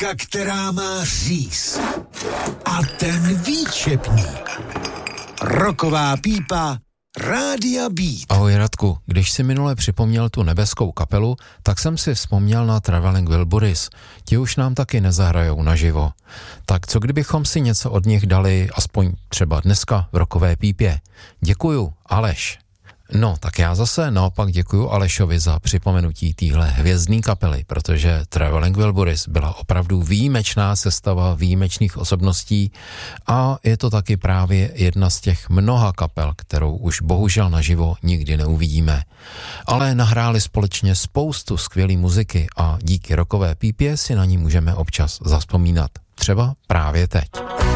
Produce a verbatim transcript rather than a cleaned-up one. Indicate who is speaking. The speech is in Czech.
Speaker 1: Píska, která má říz. A ten výčepník. Roková pípa Rádia Beat.
Speaker 2: Ahoj Radku, když si minule připomněl tu nebeskou kapelu, tak jsem si vzpomněl na Traveling Wilburys. Ti už nám taky nezahrajou naživo. Tak co kdybychom si něco od nich dali, aspoň třeba dneska v rokové pípě? Děkuju, Aleš. No, tak já zase naopak děkuju Alešovi za připomenutí téhle hvězdný kapely, protože Traveling Wilburys byla opravdu výjimečná sestava výjimečných osobností a je to taky právě jedna z těch mnoha kapel, kterou už bohužel naživo nikdy neuvidíme. Ale nahráli společně spoustu skvělý muziky a díky rokové pípě si na ní můžeme občas zazpomínat. Třeba právě teď.